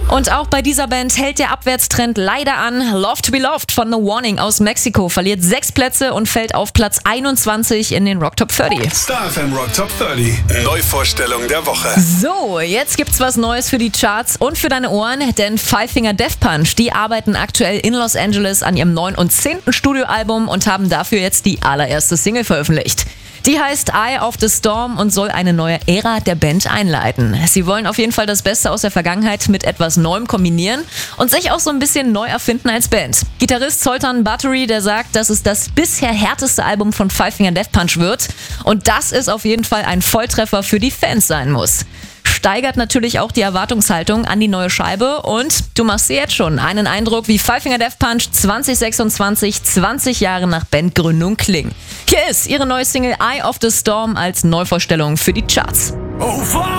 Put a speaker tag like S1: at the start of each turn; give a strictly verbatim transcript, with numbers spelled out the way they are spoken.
S1: Und auch bei dieser Band hält der Abwärtstrend leider an. Love to be Loved von The Warning aus Mexiko verliert sechs Plätze und fällt auf Platz einundzwanzig in den Rock Top dreißig.
S2: Star F M Rock Top dreißig. Neuvorstellung der Woche.
S1: So, jetzt gibt's was Neues für die Charts und für deine Ohren, denn Five Finger Death Punch, die arbeiten aktuell in Los Angeles an ihrem neuen und zehnten Studioalbum und haben dafür jetzt die allererste Single veröffentlicht. Die heißt Eye of the Storm und soll eine neue Ära der Band einleiten. Sie wollen auf jeden Fall das Beste aus der Vergangenheit mit etwas Neuem kombinieren und sich auch so ein bisschen neu erfinden als Band. Gitarrist Zoltan Bathory, der sagt, dass es das bisher härteste Album von Five Finger Death Punch wird und das ist auf jeden Fall ein Volltreffer für die Fans sein muss. Steigert natürlich auch die Erwartungshaltung an die neue Scheibe und du machst dir jetzt schon einen Eindruck, wie Five Finger Death Punch zwanzig sechsundzwanzig, zwanzig Jahre nach Bandgründung klingen. Hier ist ihre neue Single Eye of the Storm als Neuvorstellung für die Charts.
S2: Oh,